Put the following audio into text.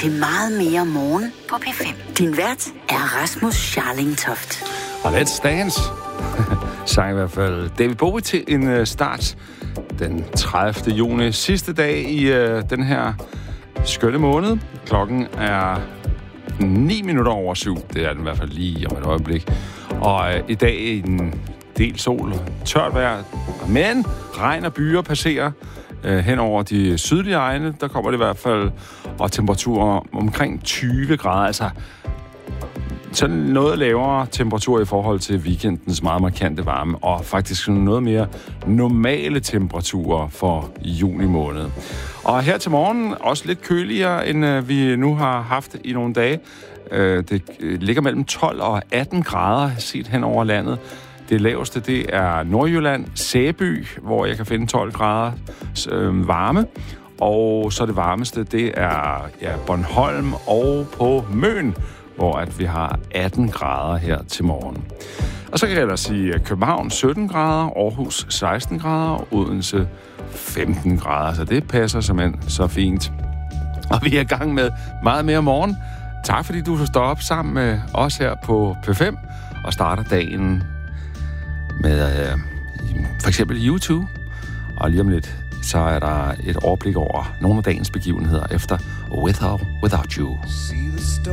til Meget mere morgen på P5. Din vært er Rasmus Scharling-Toft. Og Let's Dance sang i hvert fald David Bowie til en start den 30. juni. Sidste dag i den her skønne måned. Klokken er 7:09. Det er den i hvert fald lige om et øjeblik. Og i dag en del sol, tørt vejr, men regn og byer passerer hen over de sydlige egne. Der kommer det i hvert fald, og temperaturer omkring 20 grader, altså sådan noget lavere temperatur i forhold til weekendens meget markante varme, og faktisk noget mere normale temperaturer for juni måned. Og her til morgen også lidt køligere, end vi nu har haft i nogle dage. Det ligger mellem 12 og 18 grader set hen over landet. Det laveste, det er Nordjylland, Sæby, hvor jeg kan finde 12 grader varme. Og så det varmeste, det er Bornholm og på Møn, hvor at vi har 18 grader her til morgen. Og så kan jeg da sige København 17 grader, Aarhus 16 grader, Odense 15 grader. Så det passer simpelthen så fint. Og vi er i gang med meget mere morgen. Tak fordi du står op sammen med os her på P5 og starter dagen med for eksempel YouTube. Og lige om lidt, så er der et overblik over nogle af dagens begivenheder efter Without You.